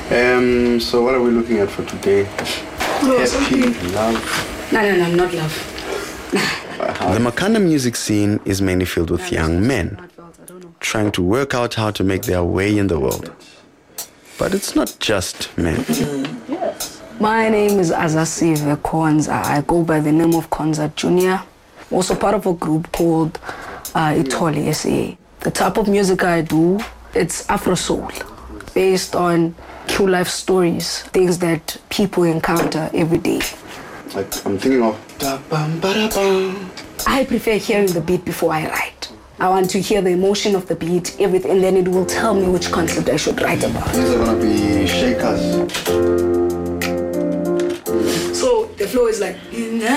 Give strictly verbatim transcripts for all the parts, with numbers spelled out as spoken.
Um, so what are we looking at for today? Oh, Happy, something. love. No, no, no, not love. The Makhanda music scene is mainly filled with young men trying to work out how to make their way in the world. But it's not just men. My name is Azasive Konza. I go by the name of Konza Junior Also part of a group called uh, Itoli S A. The type of music I do, it's Afro soul, based on true life stories, things that people encounter every day. Like I'm thinking of. I prefer hearing the beat before I write. I want to hear the emotion of the beat, everything, and then it will tell me which concept I should write about. These are gonna be shakers. So the flow is like.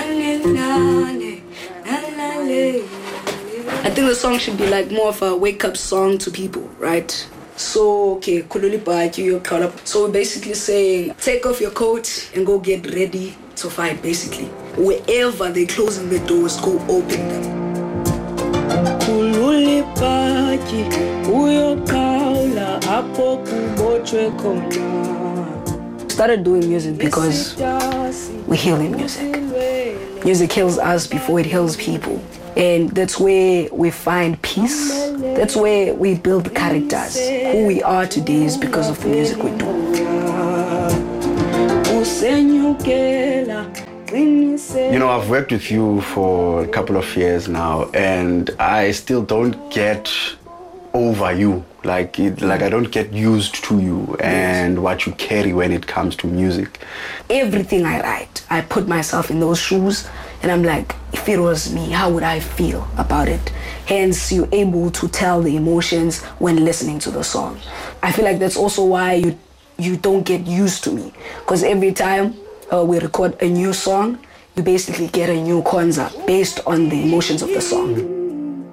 I think the song should be like more of a wake-up song to people, right? So, okay, so we're basically saying, take off your coat and go get ready to fight, basically. Wherever they're closing the doors, go open them. Started doing music because we heal in music. Music heals us before it heals people. And that's where we find peace. That's where we build characters. Who we are today is because of the music we do. You know, I've worked with you for a couple of years now, and I still don't get over you. Like, it, like I don't get used to you and what you carry when it comes to music. Everything I write, I put myself in those shoes, and I'm like, if it was me, how would I feel about it? Hence, you're able to tell the emotions when listening to the song. I feel like that's also why you you don't get used to me, because every time uh, we record a new song, you basically get a new Konza based on the emotions of the song.